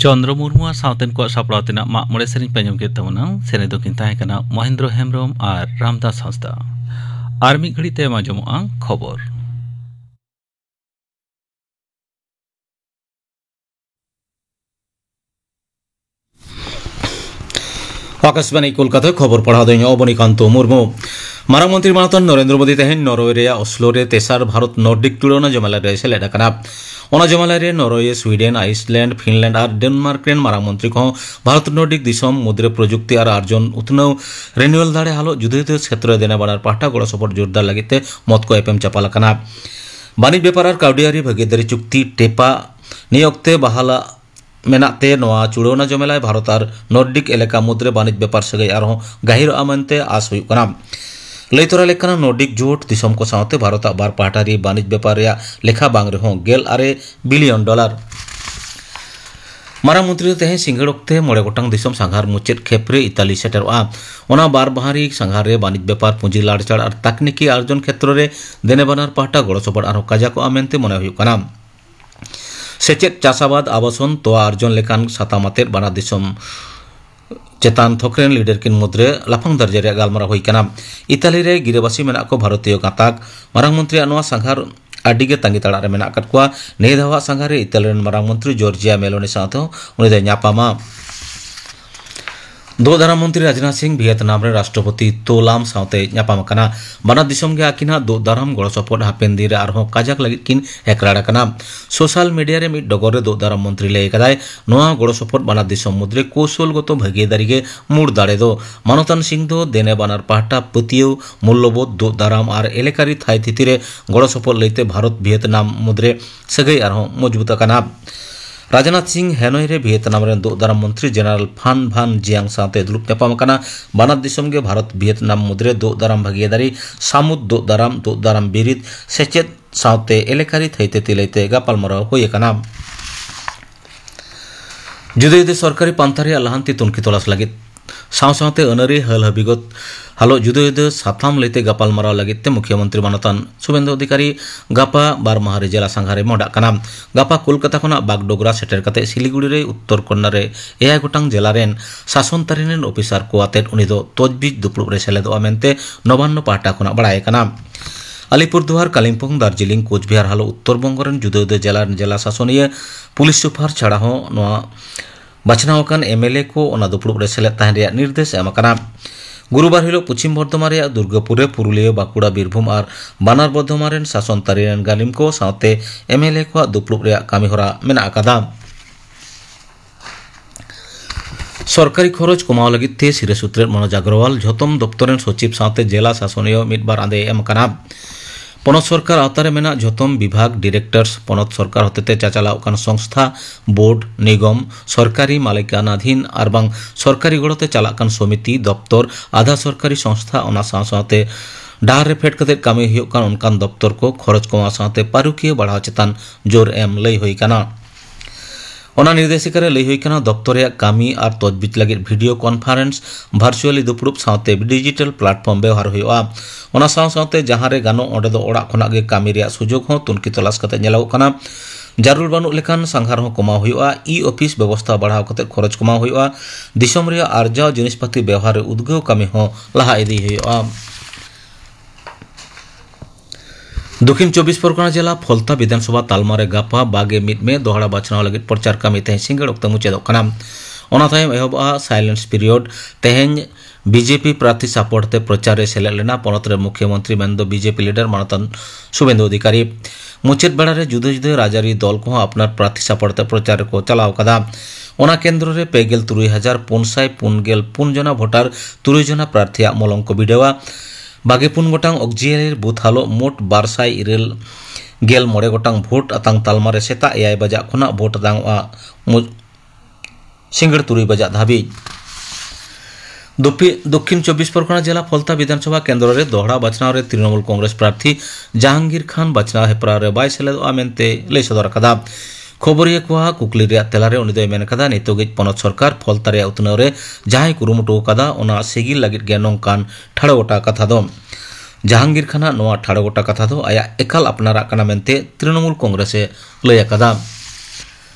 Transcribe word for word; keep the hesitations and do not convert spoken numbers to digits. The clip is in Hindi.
चंद्र मुर्मू सावतेन को सापड़ा तेना मा मोड़े सेरिंग पेजम के तमना सेने दोकिन ताहे कना महेंद्र हेम्ब्रम और रामदास हांसदा आर मिद घड़ी ते माजमोआ खबर। आकाशवाणी कोलकाता खबर पढ़ा दें अबनीकांत मुर्मू। मारांग मंत्री मानतन नरेंद्र मोदी तेहेन नरवे अस्लो तेसार भारत नर्डिक तुलना जमाला सेलेद ओना जमाला नरवे स्वीडेन आइसलैंड फिनलैंड और डेनमार्क रेन मारांग मंत्री को भारत नर्डिक दिसम मुद्रे प्रजुक्ति और आर्जन उतनाव रेनुअल दाड़े हालो जुदे जुदे क्षेत्र देने बानार पाटा गड़ सपोर्ट जोरदार लगे मत को एपेम चापाल बाणिज बेपार और काउडियारी भागीदारी चुक्ति टेपा नियोक्ते बहाला मेनाते नोआ चुड़ौना जमेला भारत और नर्डिक एलेका मुद्रे बाणिज बेपार सगै आरहों गाहिर आमनते आस हुई कना लैतरा लेखना नर्डिक जोट दिसम को सावते भारत बार पाटारी बाणिज बेपार लेखा बांग रेहों गेल आरे बिलियन डॉलर। मारांग मंत्री तेहें सिंगड़ ओक्ते मोड़े गोटांग दिसम सांघार मुचेद खेप्रे इताली सेटेरआ ओना बार बाहारी सांघार रे बाणिज बेपार पुंजी लाड़चाड़ और तकनीकी आर्जन क्षेत्र रे देने बानार पाटा गड़ सपड़ आरहों काजा को आमेनते मने हुई कना सेचेद चाषाबाद आवासन तोआ आर्जन लेकान सातामातेर बाना दिसम चेतान थोकरेन लीडर किन मुद्रे लाफांग दर्जे रे गालमारा हुई कना इताली रे गिरेबासी मेना को भारतीय गाताक मारांग मंत्री अनुआ सांघार आडिगे तांगी ताड़ा रे मेना कत कुआ ने धावा सांघार रे इताली रेन मारांग मंत्री जॉर्जिया मेलोनी साथे उनि दे न्यापामा दो धारा मंत्री राजनाथ सिंह वियतनाम रे राष्ट्रपति तोलाम साथे न्यापाम कना बाना दिसम गे आकिना दो दाराम गड़ सपोर्ट हापेन दी रे आरहों काजाक लगित किन एकराड़ा कना सोशल मीडिया रे मिड डगर रे दो दाराम मंत्री ले कदाय नोआ गड़ सपोर्ट बाना दिसम मुद्रे कौशलगत भागीदारी गे मूड दाड़े दो मानतान सिंह दो देने बानार पाटा पतियो मूल्यबोध दो दाराम और एलेकारी थाई थिति रे गड़ सपोर्ट लेते भारत वियतनाम मुद्रे सगै आरहों मजबूत कना। राजनाथ सिंह हेनोई रे वियतनाम रे दो दाराम मंत्री जनरल फान भान जियांग साथे दुलुप न्यापाम कना बाना दिसम गे भारत वियतनाम मुद्रे दो दाराम भागीदारी सामुद दो दाराम दो दाराम बिरिद सेचेद साथे एलेकारी थाईते तिलैते गापालमारा होय कना जुदे जुदे सरकारी पांथारी लाहांती तुनखी तलाश लगे साव सावते अनारी हल हबिगत हालो जुदे जुदे साथाम लेते गापालमारा लगे मुख्यमंत्री मानतान शुभेंदु अधिकारी गापा बार माहारी जिला सांघारे मोडा कना गापा कोलकाता खना बागडोगरा सेटर कते सिलीगुड़ी रे उत्तर कन्ना रे एया गोटांग जिला रेन शासन तारिनेन अफिसार को आते उनी दो तजबिज दुपड़ुब रे सेलेदोआ मेनते नबान्न पाटा खना बाड़ाय कना। आलिपुरदुआर कालिम्पोंग दार्जिलिंग कोचबिहार हालो उत्तरबंग रेन जुदे जुदे जिला जिला शासनीय पुलिस सुपार छाड़ा हों नोआ बाछनावकान एमएलए को ओना दुपड़ुब रे सेलेद ताहेन रेया निर्देश एम कना। गुरुवार हिलो पश्चिम बर्धमान रे दुर्गापुर पुरुलिया बाकुड़ा बीरभूम और बानार बर्धमान रेन शासन तारिनेन गालिम को साथे एमएलए को दुपड़ुब रे कामी होरा मेना आकादा। सरकारी खरच कमाव लगित ते सिरे सूत्रे मनोज अग्रवाल झोतम दफ्तरेन सचिव साथे जिला शासनीय मिदबार आंदे एम कना। पनत सरकार आवतारे मेना झोतम विभाग डिरेक्टर्स पनत सरकार हतेते चाचालाव कान संस्था बोर्ड निगम सरकारी मालिकानाधीन और बांग सरकारी गड़ते चालाक कान समिति दफ्तर आधा सरकारी संस्था ओना साव सावते डाहर रे फेट कते कामी हुयुग कान उनकान दफ्तर को खरच कमा सावते पारुकिया बढ़ाव चेतान जोर एम लई हुई काना। ओना निर्देशिका रे लई हुई काना दफ्तर रे कामी और तजबिज लगे वीडियो कॉन्फ्रेंस भार्चुअली दुपड़ुब सावते डिजिटल प्लेटफॉर्म व्यवहार हुयुआ ओना साव सावते जहां रे गानो ओंडे दो ओड़ा खना गे कामी रे सुजोग हो तुनकी तलाश कते नेलाव काना जारुर बानु लेखान सांघार हो कमा हुयुआ ई ऑफिस व्यवस्था बढ़ाव कते खरच कमा हुयुआ दिसम रे आर्जाव जिनिसपाती व्यवहार रे उद्गव कामी हो लाहा इदी हुयुआ। दक्षिण चौबीस परगना जिला फलता विधानसभा तालमारे गापा बागे मिद में दोहरा बाछनाव लगे प्रचार कामी तेहें सिंगड़ ओक्ते मुचेदोग कना ओना तायम एहबआ साइलेंस पीरियड तेहें बीजेपी प्रार्थी सापोर्टते प्रचार रे सेलेद लेना पनत रे मुख्यमंत्री मेनदो बीजेपी लीडर मानतान शुभेंदु अधिकारी मुचेद बेड़ा रे जुदे जुदे राजारी दल को अपनार प्रार्थी सापोर्टते प्रचार को चलाव कदा ओना केंद्र रे पेगेल तुरुई हजार पुनसाय पुनगेल पुन जना भोटार तुरुई जना प्रार्थी मलंग को बिडेवा बागे पुन गोटांग ऑक्जिलियरी बुथ हालो मोट बारसाय इरेल गेल मोड़े गोटांग भोट अतांग तालमारे सेता एयाय बजा खुना भोट दांगआ सिंगड़ तुरुई बजा धाबी। दक्षिण चौबीस परगना जिला फलता विधानसभा केंद्र रे दोहरा बाछनाव रे तृणमूल कांग्रेस प्रार्थी जहांगीर खान बाछनाव हेपरा रे बाय सेलेदोआ मेनते लई सदर कदा खबरिया को कुकली रे तेलारे उनी दो मेन कदा नितोगे पनत सरकार फलता रे उतनाव रे जहां कुरुमुटु कदा ओना सिगिल लगित गे नोंकान ठाड़ो गोटा कथा दो जहांगीर खाना नोआ ठाड़ो गोटा कथा दो आया एकाल अपनारा कना मेनते तृणमूल कांग्रेस लय कदा।